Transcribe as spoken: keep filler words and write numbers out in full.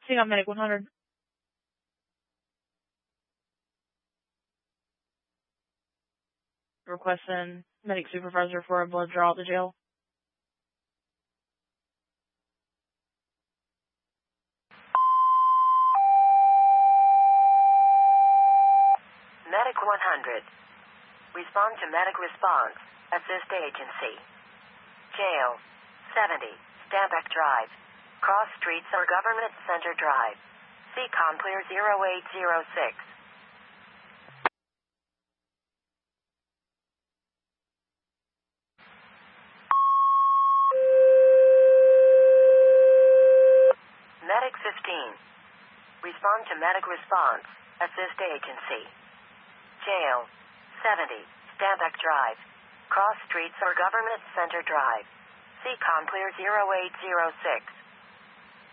Hang on, Medic one hundred. Requesting Medic Supervisor for a blood draw at the jail. Medic one hundred. Respond to Medic Response. Assist Agency. Jail. seventy. Stambeck Drive. Cross Streets or Government Center Drive. C-Com clear zero eight zero six. Medic fifteen. Respond to Medic Response. Assist Agency. Jail. seventy. Stambeck Drive. Cross Streets or Government Center Drive. C-Com clear zero eight zero six.